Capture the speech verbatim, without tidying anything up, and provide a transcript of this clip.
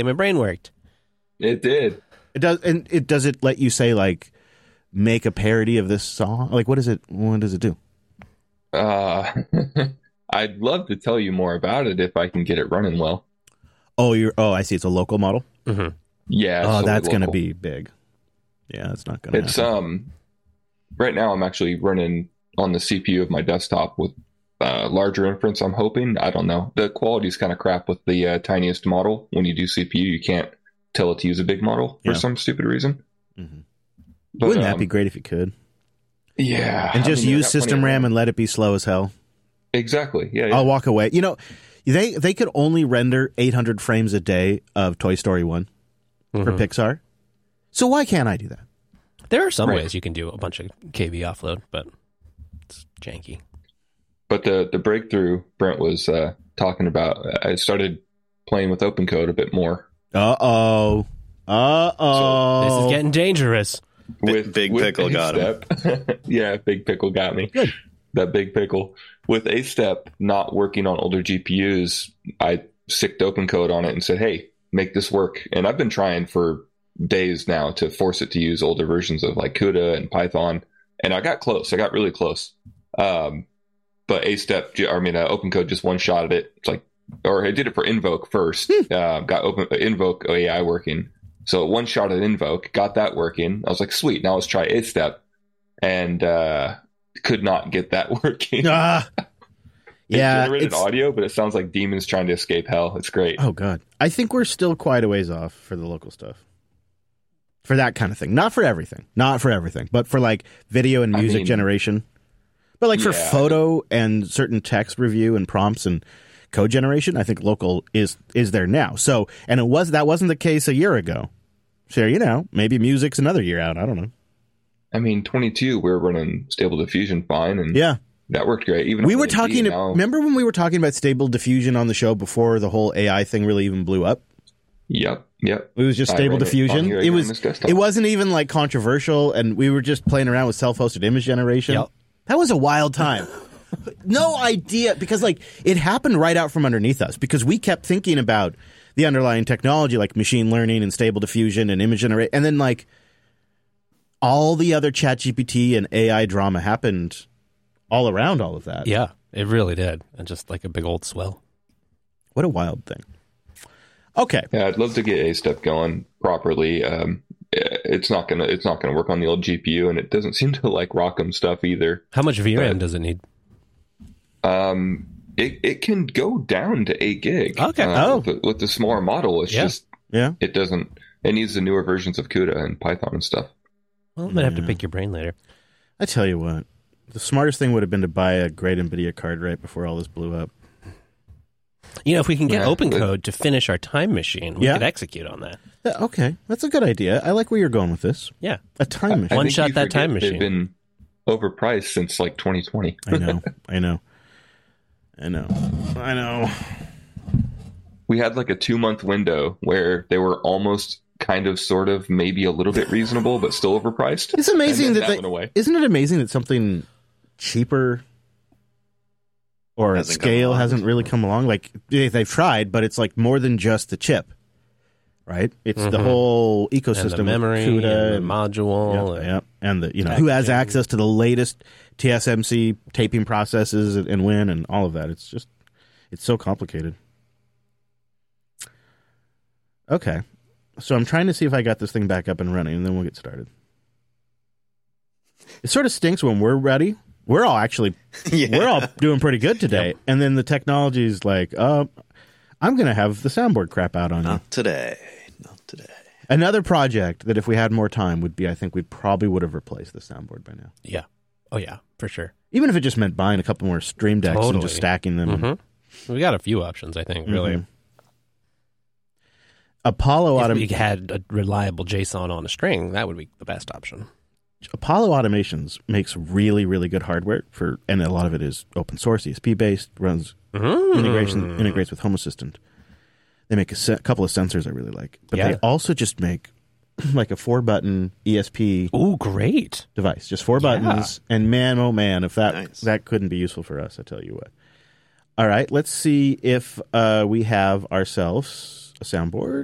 my brain worked. It did. It does, and it does it let you say like make a parody of this song? Like, what is it? What does it do? Uh, I'd love to tell you more about it if I can get it running well. Oh, you're. Oh, I see. It's a local model. Mm-hmm. Yeah. Oh, that's going to local. be big. Yeah, it's not going to. It's happen. um. Right now, I'm actually running on the C P U of my desktop with uh, larger inference. I'm hoping. I don't know. The quality's kind of crap with the uh, tiniest model. When you do C P U, you can't tell it to use a big model for Yeah. some stupid reason. Mm-hmm. But, Wouldn't that um, be great if you could? Yeah. And just I mean, I use got plenty system of RAM and let it be slow as hell. Exactly. Yeah. yeah. I'll walk away. You know, they they could only render eight hundred frames a day of Toy Story one Mm-hmm. for Pixar. So why can't I do that? There are some Right. ways you can do a bunch of K V offload, but it's janky. But the the breakthrough Brent was uh, talking about, I started playing with OpenCode a bit more. Uh oh. Uh oh. This is getting dangerous. With Big with Pickle got him. A-Step. Yeah, Big Pickle got me. Good. That Big Pickle. With A-Step not working on older G P Us, I sicked OpenCode on it and said, hey, make this work. And I've been trying for days now to force it to use older versions of like CUDA and Python. And I got close. I got really close. Um, but A-Step, I mean, uh, OpenCode just one-shotted it. It's like, or I did it for Invoke first. uh, got Open Invoke A I working. So one shot at Invoke, got that working. I was like, sweet, now let's try A-Step. And uh, could not get that working. Ah. It Yeah. generated it's- audio, but it sounds like demons trying to escape hell. It's great. Oh, God. I think we're still quite a ways off for the local stuff. For that kind of thing. Not for everything. Not for everything. But for like video and I music mean- generation. But like for Yeah. photo and certain text review and prompts and code generation, I think local is is there now. So, and it was that wasn't the case a year ago. So, you know, maybe music's another year out. I don't know. I mean, twenty-two, we were running Stable Diffusion fine, and Yeah. that worked great. Even We on were A D talking, now, remember when we were talking about Stable Diffusion on the show before the whole A I thing really even blew up? Yep, yep. It was just I Stable ran it on Diffusion. here It again on was this desktop. it wasn't even like controversial, and we were just playing around with self-hosted image generation. Yep. That was a wild time. No idea, because like it happened right out from underneath us, because we kept thinking about the underlying technology like machine learning and Stable Diffusion and image generation, and then like all the other ChatGPT and A I drama happened all around all of that. Yeah, it really did. And just like a big old swell. What a wild thing. Okay. Yeah, I'd love to get A-Step going properly. Um, it's not gonna it's not gonna work on the old G P U, and it doesn't seem to like ROCm stuff either. How much V RAM But- does it need? Um, it it can go down to eight gig. Okay. Uh, Oh. with, the, with the smaller model, it's Yeah. just Yeah. it doesn't. It needs the newer versions of CUDA and Python and stuff. Well, I'm going to have to Yeah. pick your brain later. I tell you what, the smartest thing would have been to buy a great NVIDIA card right before all this blew up. You know, if we can get Yeah, open but- code to finish our time machine, we Yeah. could execute on that. Yeah, okay, that's a good idea. I like where you're going with this. Yeah. A time I machine. One think shot you that forget time machine. They've been overpriced since like twenty twenty. I know. I know. I know. I know. We had like a two month window where they were almost kind of, sort of, maybe a little bit reasonable, but still overpriced. It's amazing And then that, that they, went away. isn't it amazing that something cheaper or at Hasn't come scale along. hasn't really come along? Like they- they've tried, but it's like more than just the chip, right? It's the Mhm. whole And ecosystem, the memory, with CUDA and and, the module. yeah, and- yeah, and the you know who has packaging. access to the latest T S M C taping processes and, and when and all of that. It's just it's so complicated. Okay, so I'm trying to see if I got this thing back up and running, and then we'll get started. It sort of stinks when we're ready. We're all actually Yeah. we're all doing pretty good today, and then the technology's like, uh, I'm going to have the soundboard crap out on you. Not today. Not today. Another project that if we had more time would be, I think we probably would have replaced the soundboard by now. Yeah. Oh, yeah, for sure. Even if it just meant buying a couple more Stream Decks and Totally. just stacking them. hmm We got a few options, I think, really. Mhm. Apollo, If Autom- we had a reliable JSON on a string, that would be the best option. Apollo Automations makes really, really good hardware for, and a lot of it is open source, E S P based, runs Mm. integration, integrates with Home Assistant. They make a se- couple of sensors I really like, but Yeah. they also just make like a four button E S P Ooh, great. device, just four Yeah. buttons. And man, oh man, if that Nice. that couldn't be useful for us, I tell you what. All right, let's see if uh, we have ourselves a soundboard.